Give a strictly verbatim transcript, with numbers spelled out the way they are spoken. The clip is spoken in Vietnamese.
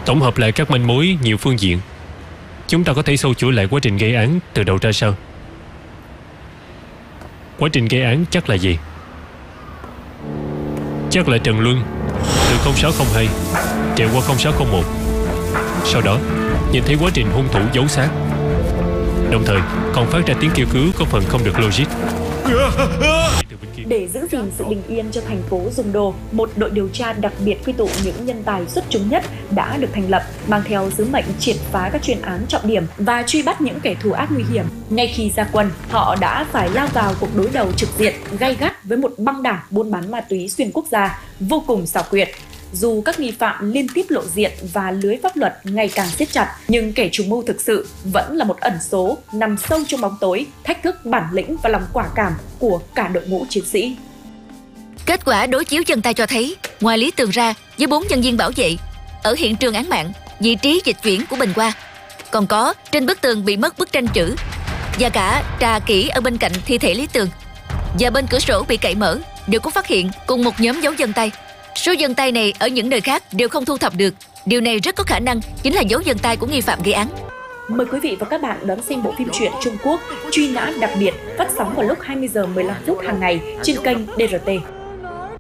Tổng hợp lại các manh mối nhiều phương diện, chúng ta có thể sâu chuỗi lại quá trình gây án từ đầu ra sau. Quá trình gây án chắc là gì? Chắc là Trần Luân từ không sáu không hai trèo qua không sáu không một, sau đó nhìn thấy quá trình hung thủ giấu xác, đồng thời còn phát ra tiếng kêu cứu có phần không được logic. Để giữ gìn sự bình yên cho thành phố Giùng Đô, một đội điều tra đặc biệt quy tụ những nhân tài xuất chúng nhất đã được thành lập, mang theo sứ mệnh triệt phá các chuyên án trọng điểm và truy bắt những kẻ thù ác nguy hiểm. Ngay khi ra quân, họ đã phải lao vào cuộc đối đầu trực diện, gay gắt với một băng đảng buôn bán ma túy xuyên quốc gia vô cùng xảo quyệt. Dù các nghi phạm liên tiếp lộ diện và lưới pháp luật ngày càng siết chặt, nhưng kẻ chủ mưu thực sự vẫn là một ẩn số nằm sâu trong bóng tối, thách thức bản lĩnh và lòng quả cảm của cả đội ngũ chiến sĩ. Kết quả đối chiếu chân tay cho thấy, ngoài Lý Tường ra với bốn nhân viên bảo vệ, ở hiện trường án mạng, vị trí dịch chuyển của Bình qua, còn có trên bức tường bị mất bức tranh chữ và cả trà kỹ ở bên cạnh thi thể Lý Tường và bên cửa sổ bị cậy mở đều có phát hiện cùng một nhóm dấu vân tay. Số vân tay này ở những nơi khác đều không thu thập được. Điều này rất có khả năng chính là dấu vân tay của nghi phạm gây án. Mời quý vị và các bạn đón xem bộ phim truyện Trung Quốc Truy nã đặc biệt phát sóng vào lúc hai mươi giờ mười lăm phút hàng ngày trên kênh đê rờ tê.